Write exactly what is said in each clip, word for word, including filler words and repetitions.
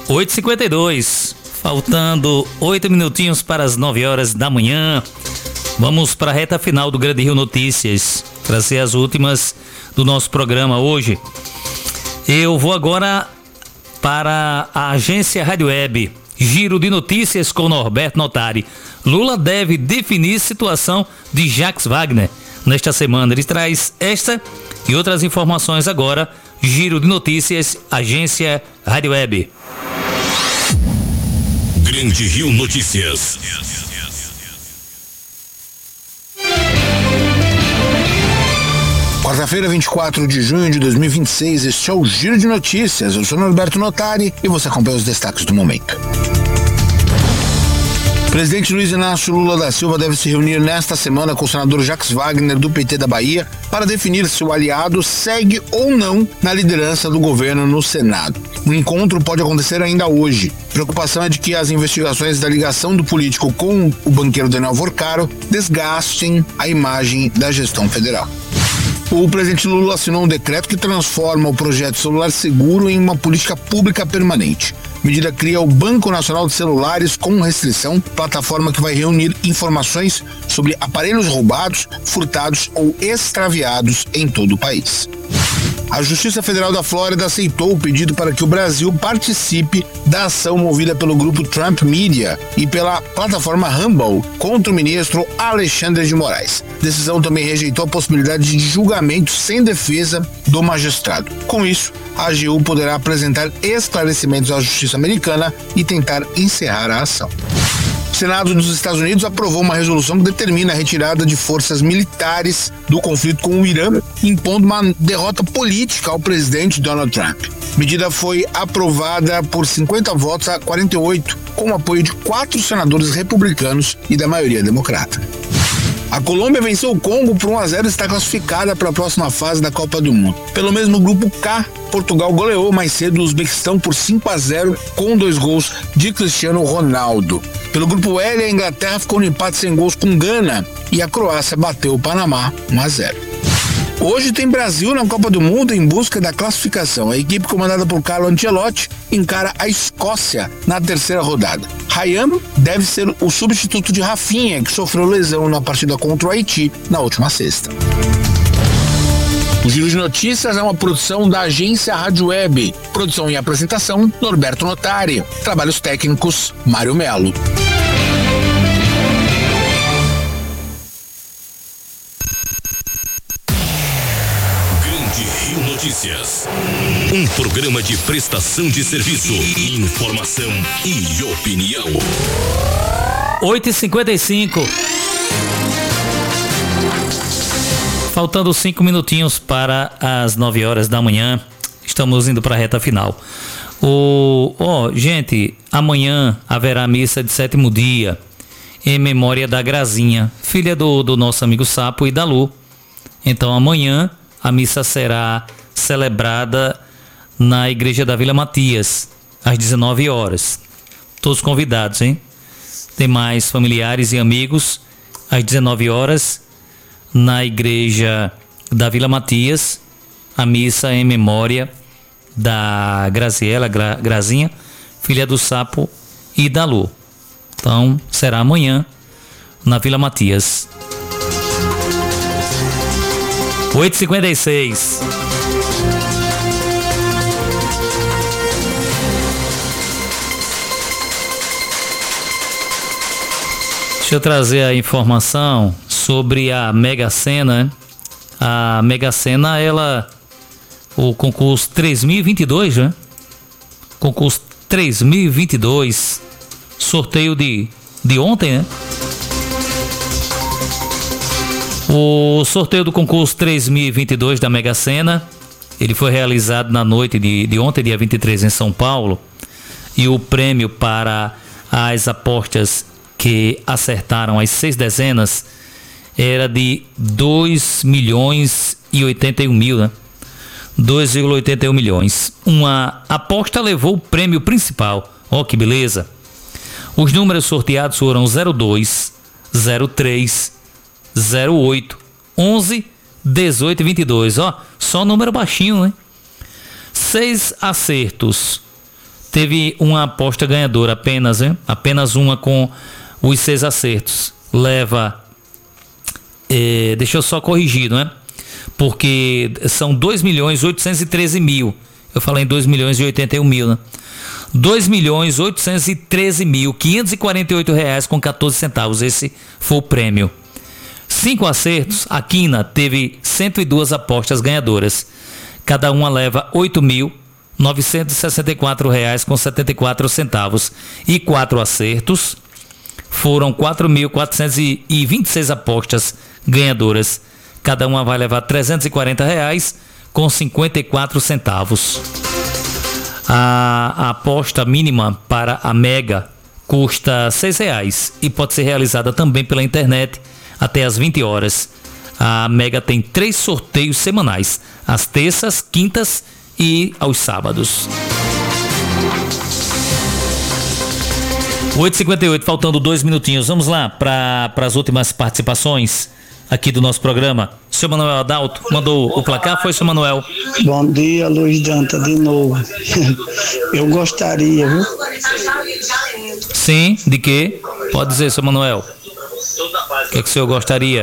oito e cinquenta e dois, faltando oito minutinhos para as nove horas da manhã. Vamos para a reta final do Grande Rio Notícias, trazer as últimas do nosso programa hoje. Eu vou agora para a agência Rádio Web. Giro de notícias com Norberto Notari. Lula deve definir situação de Jacques Wagner nesta semana. Ele traz esta e outras informações agora. Giro de notícias, agência Rádio Web. Grande Rio Notícias. Quarta-feira, vinte e quatro de junho de dois mil e vinte e seis, este é o Giro de Notícias. Eu sou Norberto Notari e você acompanha os destaques do momento. O presidente Luiz Inácio Lula da Silva deve se reunir nesta semana com o senador Jacques Wagner, do P T da Bahia, para definir se o aliado segue ou não na liderança do governo no Senado. O encontro pode acontecer ainda hoje. A preocupação é de que as investigações da ligação do político com o banqueiro Daniel Vorcaro desgastem a imagem da gestão federal. O presidente Lula assinou um decreto que transforma o projeto Celular Seguro em uma política pública permanente. A medida cria o Banco Nacional de Celulares com restrição, plataforma que vai reunir informações sobre aparelhos roubados, furtados ou extraviados em todo o país. A Justiça Federal da Flórida aceitou o pedido para que o Brasil participe da ação movida pelo grupo Trump Media e pela plataforma Rumble contra o ministro Alexandre de Moraes. A decisão também rejeitou a possibilidade de julgamento sem defesa do magistrado. Com isso, a A G U poderá apresentar esclarecimentos à Justiça americana e tentar encerrar a ação. O Senado dos Estados Unidos aprovou uma resolução que determina a retirada de forças militares do conflito com o Irã, impondo uma derrota política ao presidente Donald Trump. A medida foi aprovada por cinquenta votos a quarenta e oito, com o apoio de quatro senadores republicanos e da maioria democrata. A Colômbia venceu o Congo por um a zero e está classificada para a próxima fase da Copa do Mundo. Pelo mesmo grupo K, Portugal goleou mais cedo o Uzbequistão por cinco a zero com dois gols de Cristiano Ronaldo. Pelo grupo L, a Inglaterra ficou no empate sem gols com Gana e a Croácia bateu o Panamá um a zero. Hoje tem Brasil na Copa do Mundo em busca da classificação. A equipe comandada por Carlo Ancelotti encara a Escócia na terceira rodada. Ryan deve ser o substituto de Rafinha, que sofreu lesão na partida contra o Haiti na última sexta. O Giro de Notícias é uma produção da agência Rádio Web. Produção e apresentação, Norberto Notari. Trabalhos técnicos, Mário Melo. Rio Notícias. Um programa de prestação de serviço, informação e opinião. oito e cinquenta e cinco. Faltando cinco minutinhos para as nove horas da manhã. Estamos indo para a reta final. O, ó, gente, amanhã haverá missa de sétimo dia em memória da Grazinha, filha do, do nosso amigo Sapo e da Lu. Então amanhã a missa será celebrada na igreja da Vila Matias, às dezenove horas. Todos convidados, hein? Demais familiares e amigos, às dezenove horas, na igreja da Vila Matias, a missa em memória da Graziela, Gra, Grazinha, filha do Sapo e da Lu. Então, será amanhã, na Vila Matias. oito e cinquenta e seis. Deixa eu trazer a informação sobre a Mega Sena, né? A Mega Sena, ela, o concurso três mil e vinte e dois, né? Concurso três mil e vinte e dois, sorteio de, de ontem, né? O sorteio do concurso três mil e vinte e dois da Mega Sena, ele foi realizado na noite de, de ontem, dia vinte e três, em São Paulo. E o prêmio para as apostas que acertaram as seis dezenas era de dois milhões e oitenta e um mil, né? dois vírgula oitenta e um milhões. Uma aposta levou o prêmio principal. Ó, que beleza! Os números sorteados foram zero dois, zero três, zero oito, onze, dezoito e vinte e dois. Ó, só número baixinho, né? Seis acertos teve uma aposta ganhadora apenas, hein? Apenas uma com os seis acertos. Leva, é, deixa eu só corrigir, não é? Porque são dois milhões oitocentos e treze mil. Eu falei em dois milhões e oitenta e um mil, né? dois milhões oitocentos e treze mil quinhentos e quarenta e oito reais com quatorze centavos. Esse foi o prêmio. Cinco acertos, a Quina teve cento e duas apostas ganhadoras. Cada uma leva oito mil novecentos e sessenta e quatro reais com setenta e quatro centavos. E quatro acertos foram quatro mil quatrocentos e vinte e seis apostas ganhadoras. Cada uma vai levar trezentos e quarenta reais com cinquenta e quatro centavos. A, a aposta mínima para a Mega custa seis reais e pode ser realizada também pela internet até às vinte horas. A Mega tem três sorteios semanais, às terças, quintas e aos sábados. oito e cinquenta e oito, faltando dois minutinhos. Vamos lá para as últimas participações aqui do nosso programa. O senhor Manuel Adalto mandou o placar, foi, senhor Manuel? Bom dia, Luiz Danta, de novo. Eu gostaria, viu? Sim, de quê? Pode dizer, senhor Manuel. O que é que o senhor gostaria?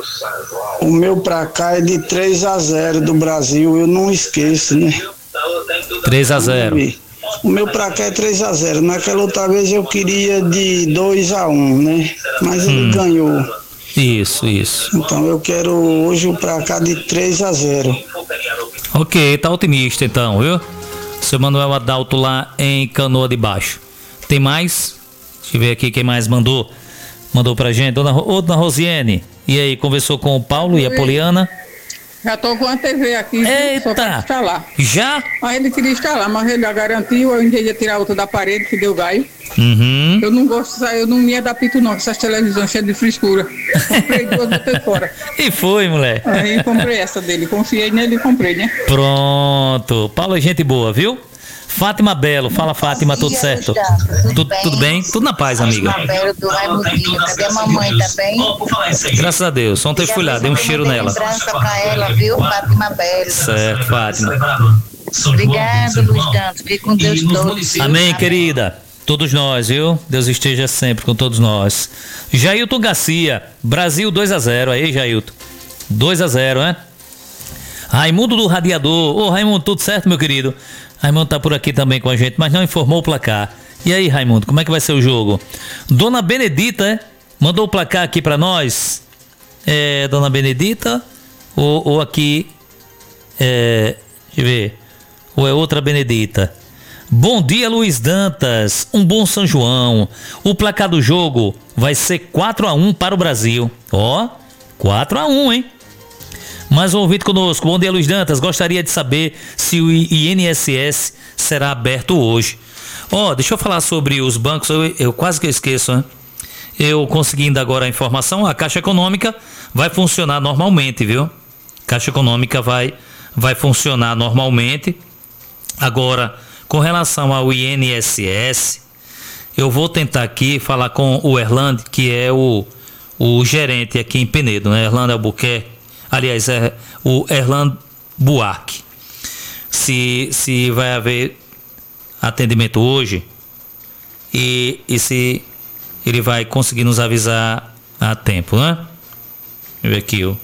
O meu pra cá é de três a zero do Brasil, eu não esqueço, né? três a zero. O meu pra cá é três a zero. Naquela outra vez eu queria de dois a um, né? Mas ele hum. ganhou. Isso, isso. Então eu quero hoje o pra cá de três a zero. Ok, tá otimista então, viu? Seu Manuel Adalto lá em Canoa de Baixo. Tem mais? Deixa eu ver aqui quem mais mandou. Mandou pra gente. Dona, ô, dona Rosiane. E aí, conversou com o Paulo e a Poliana? Já tô com a T V aqui. Eita! Só pra instalar. Já? Mas ele queria instalar, mas ele já garantiu. Eu ia tirar outra da parede que deu gaio. Uhum. Eu não gosto, eu não me adapto não com essas televisões cheias de frescura. Comprei duas, botei fora. E foi, mulher? Aí comprei essa dele, confiei nele e comprei, né? Pronto. Paulo é gente boa, viu? Fátima Belo, fala Fátima, tudo certo? Tudo, tudo, bem? tudo bem? Tudo na paz, amiga. Fátima Belo do Raimundinho, cadê a mamãe, tá bem? Graças a Deus, ontem fui lá, dei um cheiro nela. Lembrança pra ela, viu, Fátima Belo? Certo, Fátima. Obrigado, Luiz Dantas, fique com Deus todos. Amém, querida. Todos nós, viu? Deus esteja sempre com todos nós. Jailton Garcia, Brasil dois a zero, aí, Jailton. dois a zero, né? Raimundo do Radiador. Ô, Raimundo, tudo certo, meu querido? Raimundo tá por aqui também com a gente, mas não informou o placar. E aí, Raimundo, como é que vai ser o jogo? Dona Benedita, é? Mandou o placar aqui pra nós. É, Dona Benedita? Ou, ou aqui... É, deixa eu ver. Ou é outra Benedita? Bom dia, Luiz Dantas. Um bom São João. O placar do jogo vai ser quatro a um para o Brasil. Ó, quatro a um, hein? Mais um ouvinte conosco. Bom dia, Luiz Dantas. Gostaria de saber se o I N S S será aberto hoje. Ó, oh, deixa eu falar sobre os bancos. Eu, eu quase que eu esqueço, né? Eu conseguindo agora a informação, a Caixa Econômica vai funcionar normalmente, viu? Caixa Econômica vai, vai funcionar normalmente. Agora, com relação ao I N S S, eu vou tentar aqui falar com o Erland, que é o, o gerente aqui em Penedo, né? Erland Albuquerque. Aliás, é o Erland Buarque. Se, se vai haver atendimento hoje e, e se ele vai conseguir nos avisar a tempo, né? Deixa eu ver aqui, ó.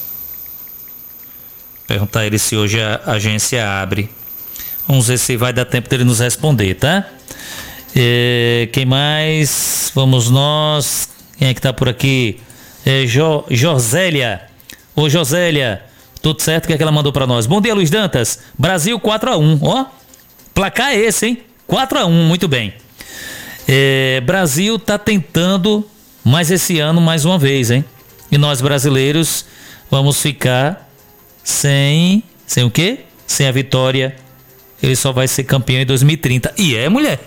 Perguntar a ele se hoje a agência abre. Vamos ver se vai dar tempo dele nos responder, tá? É, quem mais? Vamos nós. Quem é que tá por aqui? É jo, Josélia. Ô Josélia, tudo certo? O que é que ela mandou pra nós? Bom dia, Luiz Dantas. Brasil quatro a um, ó. Placar é esse, hein? quatro a um, muito bem. É, Brasil tá tentando mais esse ano mais uma vez, hein? E nós brasileiros vamos ficar sem... Sem o quê? Sem a vitória. Ele só vai ser campeão em dois mil e trinta. E é, mulher?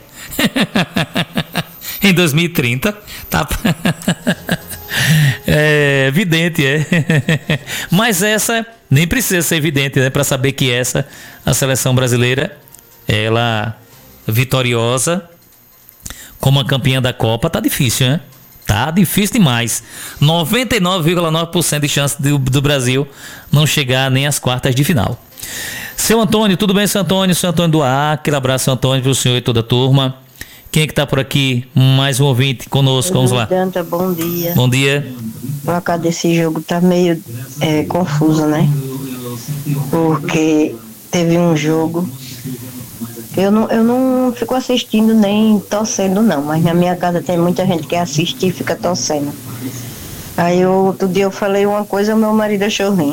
Em dois mil e trinta, tá... É evidente, é. Mas essa nem precisa ser evidente, né? Para saber que essa, a seleção brasileira, ela vitoriosa como a campeã da Copa, tá difícil, né? Tá difícil demais. noventa e nove vírgula nove por cento de chance do, do Brasil não chegar nem às quartas de final. Seu Antônio, tudo bem, seu Antônio? Seu Antônio do A A, aquele abraço, seu Antônio, para o senhor e toda a turma. Quem é que tá por aqui? Mais um ouvinte conosco, vamos lá. Danta, bom dia. Bom dia. O placar desse jogo tá meio é, confuso, né? Porque teve um jogo. Eu não, eu não fico assistindo nem torcendo, não. Mas na minha casa tem muita gente que assiste e fica torcendo. Aí eu, outro dia eu falei uma coisa, meu marido achou ruim.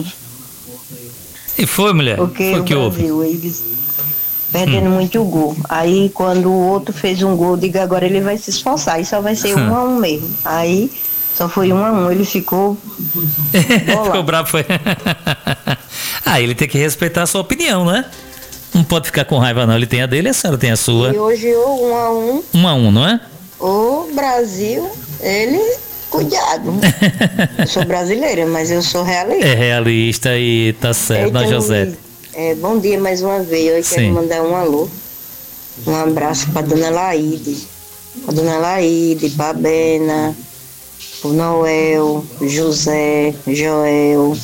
E foi, mulher? Porque foi o que Brasil, houve? eles perdendo hum. muito gol. Aí quando o outro fez um gol, diga agora ele vai se esforçar. E só vai ser um a um mesmo. Aí só foi um a um, ele ficou ficou bravo, foi. Ah, ele tem que respeitar a sua opinião, né? Não pode ficar com raiva, não. Ele tem a dele e a senhora tem a sua. E hoje ou um a um. Um a um, não é? O Brasil, ele, cuidado. Eu sou brasileira, mas eu sou realista. É realista e tá certo, então, né, José? É, bom dia mais uma vez. Eu Sim. quero mandar um alô. Um abraço pra dona Laide. Pra dona Laide, pra Bena, pro Noel, José, Joel.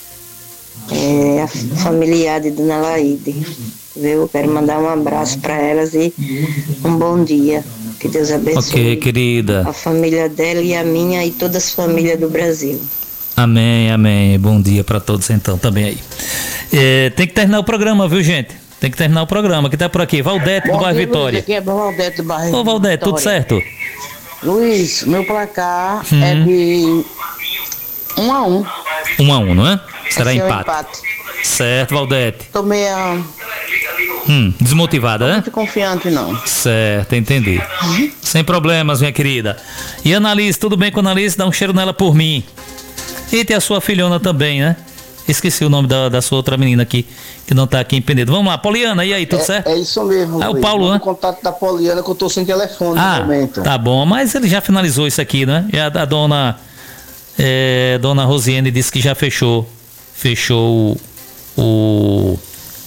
É, a familiar de dona Laide. Viu? Eu quero mandar um abraço pra elas e um bom dia. Que Deus abençoe. Ok, querida. A família dela e a minha e todas as famílias do Brasil. Amém, amém. Bom dia pra todos então, também aí. É, tem que terminar o programa, viu, gente? Tem que terminar o programa, que tá por aqui. Valdete do bairro Vitória. Aqui é Valdete do bairro Ô, Valdete, tudo certo? Luiz, meu placar hum. é de um a um. Um a um, não é? Será Esse empate. É o empate. Certo, Valdete. Tô meio... Hum, desmotivada, Não né? muito confiante, não. Certo, entendi. Uhum. Sem problemas, minha querida. E Annalise, tudo bem com a Annalise? Dá um cheiro nela por mim. E tem a sua filhona também, né? Esqueci o nome da, da sua outra menina aqui, que não tá aqui em Penedo. Vamos lá, Poliana, e aí, tudo é, certo? É isso mesmo. Ah, o Paulo, né? O contato da Poliana que eu tô sem telefone ah, no momento. Tá bom, mas ele já finalizou isso aqui, né? E a, a dona, é, dona Rosiane disse que já fechou. Fechou o, o,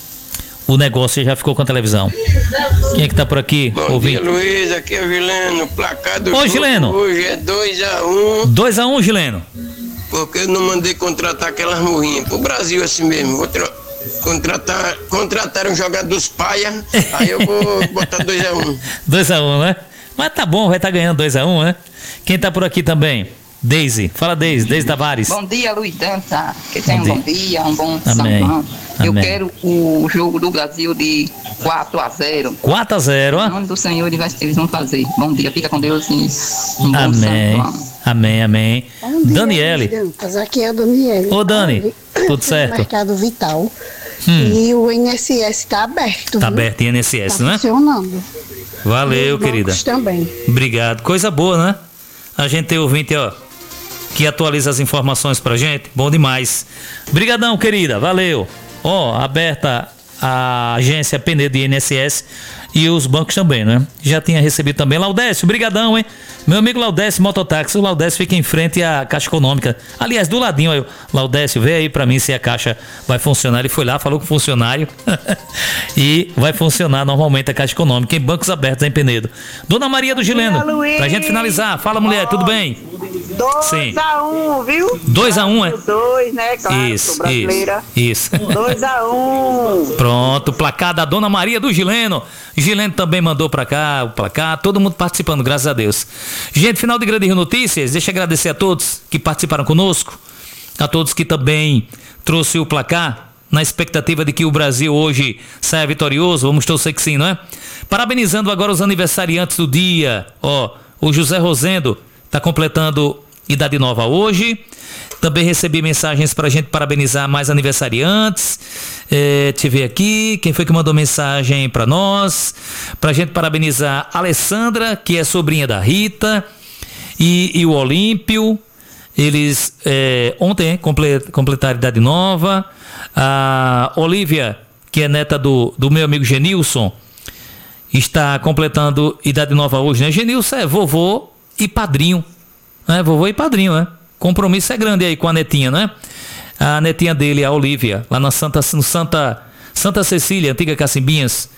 o negócio e já ficou com a televisão. Quem é que tá por aqui? Bom ouvindo? dia, Luiz, aqui é o Gileno, placar do Ô, Gileno. hoje é dois a um. dois a um, Gileno. Porque eu não mandei contratar aquelas morrinhas. Pro Brasil assim mesmo, vou tra- contratar, contratar um jogador dos paia, aí eu vou botar dois a um. dois a um, né? Mas tá bom, vai estar tá ganhando dois a um, né? Quem tá por aqui também? Deise. Fala, Deise. Deise Tavares. Bom dia, Luiz Dança. Que tenha um dia. bom dia, um bom Amém. São João. Eu Amém. quero o jogo do Brasil de quatro a zero. quatro a zero, Em ó. nome do Senhor, eles vai- eles vão fazer. Bom dia, fica com Deus e um bom Amém. São João. Amém, amém. Daniele. Aqui é a Daniele. Ô, Dani, tudo certo? Mercado Vital. Hum. E o I N S S está aberto. Tá viu? aberto em I N S S, Tá não é? funcionando. Valeu, E os querida. bancos também. Obrigado. Coisa boa, né? A gente tem ouvinte, ó, que atualiza as informações pra gente. Bom demais. Brigadão, querida. Valeu. Ó, aberta a agência Penedo e I N S S e os bancos também, né? Já tinha recebido também. Laudécio, brigadão, hein? Meu amigo Laudécio Mototáxi. O Laudécio fica em frente à Caixa Econômica. Aliás, do ladinho aí. Laudécio, vê aí pra mim se a Caixa vai funcionar. Ele foi lá, falou com o funcionário e vai funcionar normalmente a Caixa Econômica em bancos abertos em Penedo. Dona Maria do Gileno, pra gente finalizar. Fala, mulher, tudo bem? Sim. dois a um, viu? dois a um, é? dois, né? Claro, Isso, sou brasileira. isso, isso. dois a um. Pronto, placar da Dona Maria do Gileno. Gileno também mandou pra cá o placar, todo mundo participando, graças a Deus. Gente, final de Grande Rio Notícias, deixa eu agradecer a todos que participaram conosco, a todos que também trouxe o placar, na expectativa de que o Brasil hoje saia vitorioso, vamos torcer que sim, não é? Parabenizando agora os aniversariantes do dia, ó, o José Rosendo tá completando idade nova hoje. Também recebi mensagens pra gente parabenizar mais aniversariantes. É, deixa eu ver aqui, quem foi que mandou mensagem pra nós? Pra gente parabenizar a Alessandra, que é sobrinha da Rita, e, e o Olímpio. Eles é, ontem comple, completaram idade nova. A Olívia, que é neta do, do meu amigo Genilson, está completando idade nova hoje, né? Genilson é vovô e padrinho, né? Vovô e padrinho, né? Compromisso é grande aí com a netinha, né? A netinha dele, a Olívia, lá na Santa, no Santa, Santa Cecília, antiga Cacimbinhas,